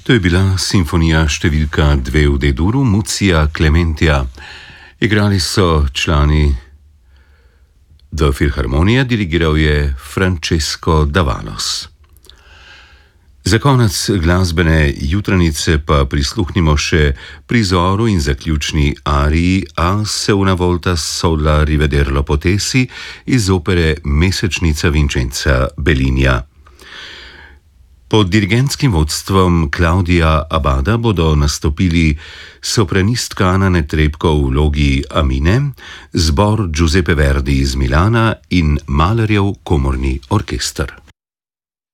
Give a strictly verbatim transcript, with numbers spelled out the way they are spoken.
To je bila simfonija številka dve v D-duru Muzija Clementia. Igrali so člani The Filharmonija, dirigiral je Francesco D'Avalos. Za konec glasbene jutranice pa prisluhnimo še prizoru in zaključni ariji A se una volta sola rivederlo potesi iz opere Mesečnica Vincenza Bellinija. Pod dirigentskim vodstvom Claudia Abada bodo nastopili sopranistka Ana Netrebko v vlogi Amine, zbor Giuseppe Verdi iz Milana in Mahlerjev komorni orkester.